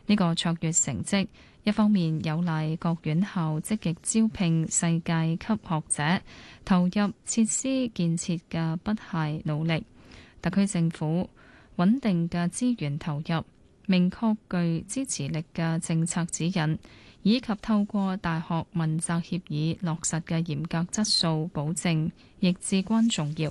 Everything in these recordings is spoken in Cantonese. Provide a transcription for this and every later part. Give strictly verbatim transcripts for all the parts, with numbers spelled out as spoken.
呢個卓越成績一方面有賴各院校積極招聘世界級學者，投入設施建設嘅不懈努力。特區政府穩定嘅資源投入、明確具支持力嘅政策指引，以及透過大學問責協議落實嘅嚴格質素保證，亦至關重要。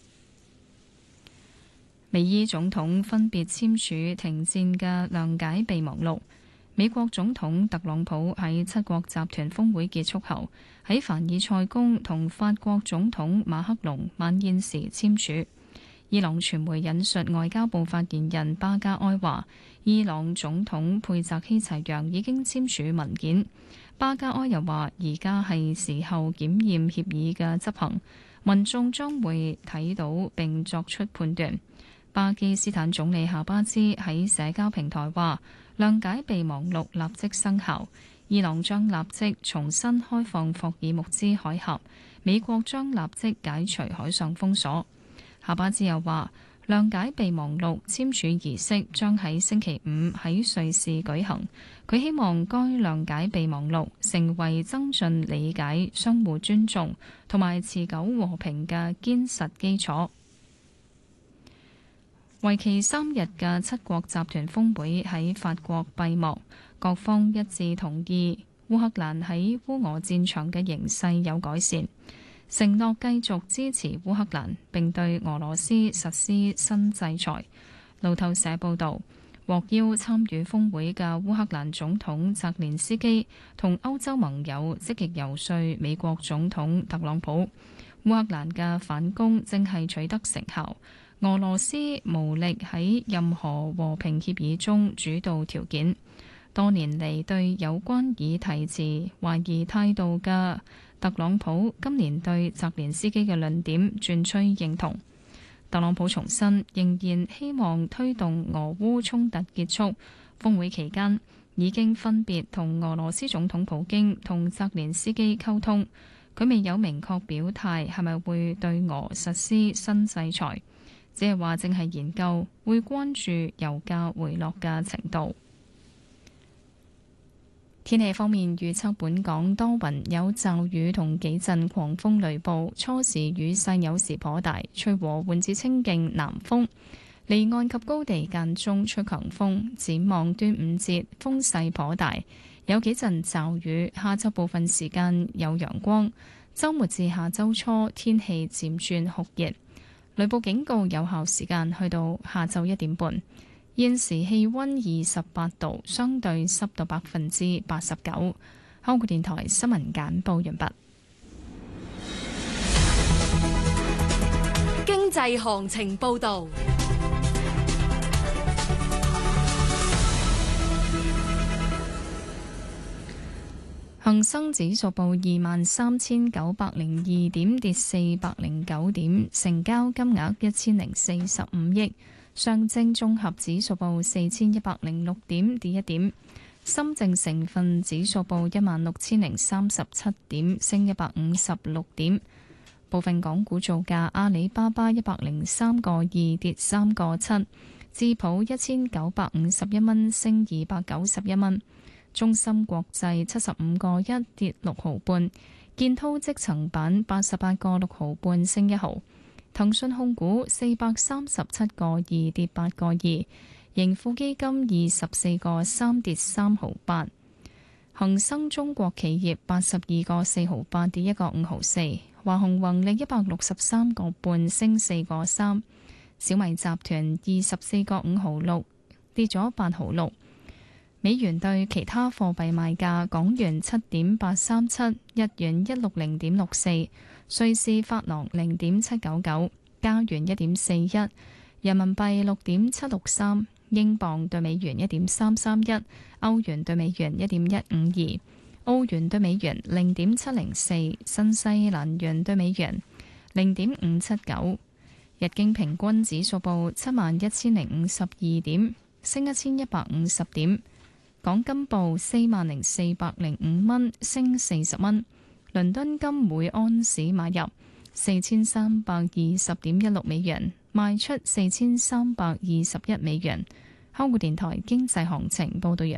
美伊總統分別簽署停戰嘅諒解備忘錄。美國總統特朗普喺七國集團峰會結束後，喺凡爾賽宮同法國總統馬克龍晚宴時簽署。伊朗傳媒引述外交部發言人巴加埃話，伊朗總統佩澤希齊揚已經簽署文件。巴加埃又話，而家係時候檢驗協議嘅執行，民眾將會睇到並作出判斷。巴基斯坦總理夏巴茲喺社交平台話，諒解備忘錄立即生效，伊朗將立即重新開放霍爾木茲海峽，美國將立即解除海上封鎖。夏巴茲又話，諒解備忘錄簽署儀式將喺星期五喺瑞士舉行，佢希望該諒解備忘錄成為增進理解、相互尊重同埋持久和平嘅堅實基礎。為期三日嘅七國集團峰會喺法國閉幕，各方一致同意烏克蘭喺烏俄戰場嘅形勢有改善，承諾繼續支持烏克蘭，並對俄羅斯實施新制裁。路透社報導，獲邀參與峰會嘅烏克蘭總統澤連斯基同歐洲盟友積極遊說美國總統特朗普，烏克蘭嘅反攻正係取得成效。俄羅斯無力喺任何和平協議中主導條件。多年嚟對有關議題持懷疑態度嘅特朗普，今年對澤連斯基嘅論點轉趨認同。特朗普重申仍然希望推動俄烏衝突結束。峰會期間已經分別同俄羅斯總統普京同澤連斯基溝通，佢未有明確表態係咪會對俄實施新制裁。只係話正係研究，會關注油價回落嘅程度。天氣方面預測，本港多雲有驟雨同幾陣狂風雷暴，初時雨勢有時頗大，吹和緩至清勁南風，離岸及高地間中吹強風。展望端午節風勢頗大，有幾陣驟雨，下晝部分時間有陽光，週末至下週初天氣漸轉酷熱。雷暴警告有效時間去到下晝一點半。現時氣溫二十八度，相對濕度百分之八十九。香港電台新聞簡報完畢。 經濟行情報道。 恒生指數報二萬三千九百零二點，跌四百零九點，成交金額一千零四十五億。上證綜合指數報四千一百零六點，跌一點。深證成分指數報一萬六千零三十七點，升一百五十六點。部分港股造價：阿里巴巴一百零三個二，跌三個七；智普一千九百五十一蚊，升二百九十一蚊。中芯國際七十五個一，跌六毫半，建滔積層板八十八個六毫半，升一毫。騰訊控股四百三十七個二，跌八個二，盈富基金二十四個三，跌三毫八。恒生中國企業八十二個四毫八，跌一個五毫四。華虹宏利一百六十三個半，升四個三。小米集團二十四個五毫六，跌咗八毫六。美元對其他貨幣賣價：港元七點八三七，日元一六零點六四，瑞士法郎零點七九九，加元一點四一，人民幣六點七六三，英鎊對美元一點三三一，歐元對美元一點一五二，澳元對美元零點七零四，新西蘭元對美元零點五七九。日經平均指數報七萬一千零五十二點，升一千一百五十點。港金報四萬零四百零五蚊，升四十蚊。倫敦金每安士買入四千三百二十點一六美元，賣出四千三百二十一美元。香港電台經濟行情報道完。